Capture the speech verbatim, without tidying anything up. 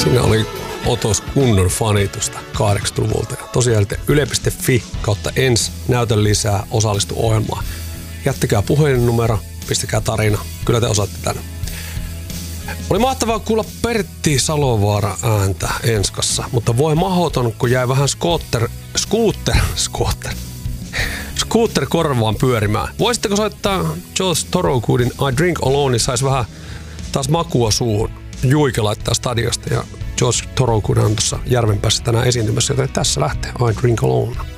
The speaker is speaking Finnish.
Siinä oli otos kunnon fanitusta kahdeksankymmentäluvulta. Ja tosiaan yle piste fi kautta ens näytön lisää, osallistu ohjelmaan. Jättäkää puhelinnumero, pistäkää tarina. Kyllä te osaatte tänne. Oli mahtavaa kuulla Pertti Salovaara ääntä Enskassa, mutta voi mahoton, kun jäi vähän scooter, scooter, scooter, scooter korvaan pyörimään. Voisitteko soittaa George Thorogoodin I Drink Alone, niin sais vähän taas makua suuhun. Juike laittaa stadiosta ja George Thorogood on tuossa Järvenpäässä tänään esiintymässä, joten tässä lähtee I Drink Alone.